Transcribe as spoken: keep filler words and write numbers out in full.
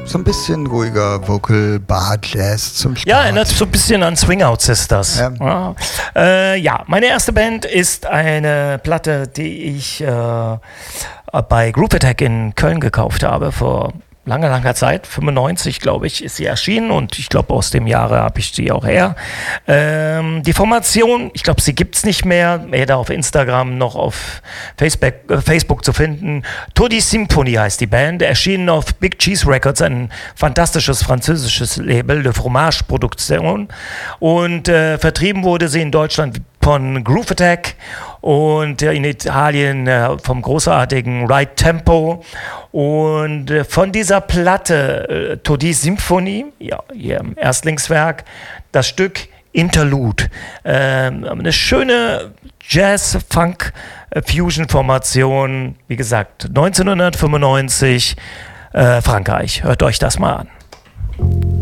so ein bisschen ruhiger Vocal Bar Jazz zum Start. Ja, erinnert so ein bisschen an Swing Out Sisters. Ja. Ja. Äh, ja, meine erste Band ist eine Platte, die ich äh, bei Groove Attack in Köln gekauft habe vor langer, langer Zeit. fünfundneunzig, glaube ich, ist sie erschienen und ich glaube, aus dem Jahre habe ich sie auch her. Ähm, die Formation, ich glaube, sie gibt es nicht mehr, weder auf Instagram noch auf Facebook, äh, Facebook zu finden. Tutti Symphony heißt die Band, erschienen auf Big Cheese Records, ein fantastisches französisches Label, Le Fromage Produktion, und äh, vertrieben wurde sie in Deutschland von Groove Attack und in Italien äh, vom großartigen Right Tempo. Und äh, von dieser Platte äh, Tutti Symphony, ja, ihr Erstlingswerk, das Stück Interlude. Ähm, eine schöne Jazz-Funk-Fusion-Formation, wie gesagt, neunzehnhundertfünfundneunzig, äh, Frankreich. Hört euch das mal an.